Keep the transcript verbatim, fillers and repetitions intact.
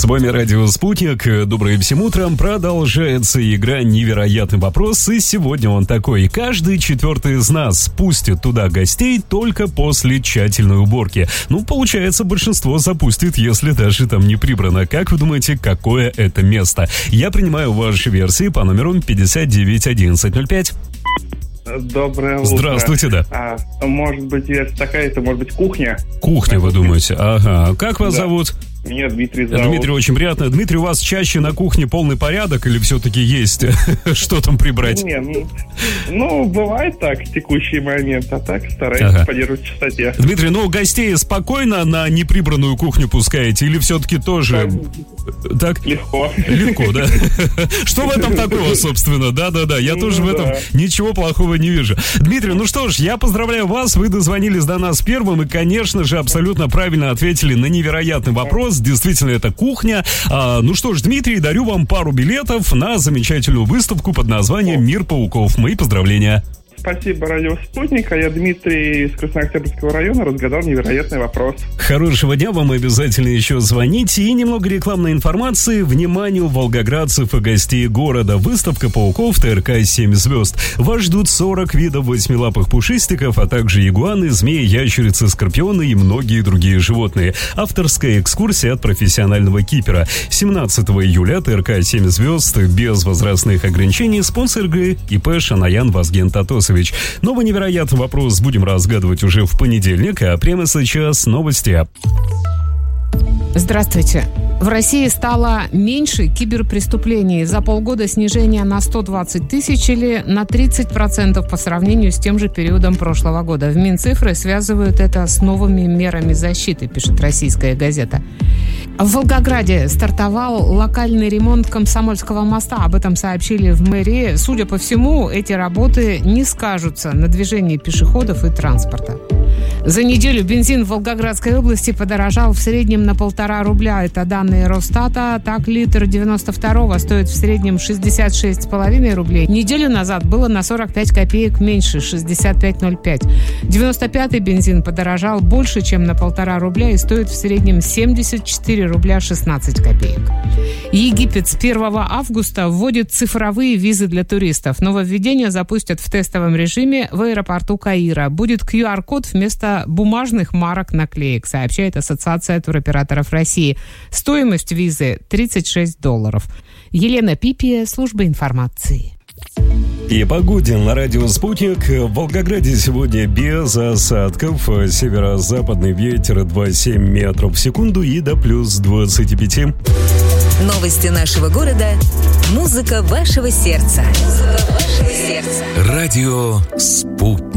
вами радио «Спутник». Доброе всем утром. Продолжается игра «Невероятный вопрос». И сегодня он такой. Каждый четвертый из нас пустит туда гостей только после тщательной уборки. Ну, получается, большинство запустит, если даже там не прибрано. Как вы думаете, какое это место? Я принимаю ваши версии по номеру пятьдесят девять одиннадцать ноль пять. Доброе утро. Здравствуйте, да. А, может быть, версия такая, это может быть кухня? Кухня, вы думаете? Ага. Как вас да. зовут? Меня Дмитрий зовут. Дмитрий, очень приятно. Дмитрий, у вас чаще на кухне полный порядок или все-таки есть что там прибрать? Не, ну, ну, бывает так в текущий момент, а так стараюсь ага. поддерживать в чистоте. Дмитрий, ну, гостей спокойно на неприбранную кухню пускаете или все-таки тоже... Так? Легко. Легко, да? Что в этом такого, собственно? Да-да-да, я тоже в этом ничего плохого не вижу. Дмитрий, ну что ж, я поздравляю вас, вы дозвонились до нас первым и, конечно же, абсолютно правильно ответили на невероятный вопрос. Действительно, это кухня. А, ну что ж, Дмитрий, дарю вам пару билетов на замечательную выставку под названием «Мир пауков». Мои поздравления. Спасибо, радио «Спутник». А я Дмитрий из Краснооктябрьского района разгадал невероятный вопрос. Хорошего дня вам, обязательно еще звоните. И немного рекламной информации. Вниманию волгоградцев и гостей города. Выставка пауков ТРК «семь звезд». Вас ждут сорок видов восьмилапых пушистиков, а также игуаны, змеи, ящерицы, скорпионы и многие другие животные. Авторская экскурсия от профессионального кипера. семнадцатого июля ТРК «семь звезд» без возрастных ограничений. Спонсор игры ИП «Шанаян Вазген Татосович». Новый невероятный вопрос будем разгадывать уже в понедельник, а прямо сейчас новости. Здравствуйте. В России стало меньше киберпреступлений. За полгода снижение на сто двадцать тысяч или на тридцать процентов по сравнению с тем же периодом прошлого года. В Минцифры связывают это с новыми мерами защиты, пишет «Российская газета». В Волгограде стартовал локальный ремонт Комсомольского моста. Об этом сообщили в мэрии. Судя по всему, эти работы не скажутся на движении пешеходов и транспорта. За неделю бензин в Волгоградской области подорожал в среднем на полтора рубля. Это данные Росстата. Так, литр девяносто второго стоит в среднем шестьдесят шесть с половиной рублей. Неделю назад было на сорок пять копеек меньше, шестьдесят пять ноль пять. девяносто пятый бензин подорожал больше, чем на полтора рубля и стоит в среднем семьдесят четыре рубля шестнадцать копеек. Египет с первого августа вводит цифровые визы для туристов. Нововведение запустят в тестовом режиме в аэропорту Каира. Будет ку ар код вместо бумажных марок-наклеек, сообщает Ассоциация туроператоров России. Стоимость визы тридцать шесть долларов. Елена Пипия, служба информации. И погоде на радио «Спутник». В Волгограде сегодня без осадков. Северо-западный ветер два целых семь десятых метров в секунду и до плюс двадцать пять. Новости нашего города. Музыка вашего сердца. Музыка вашего сердца. Радио «Спутник».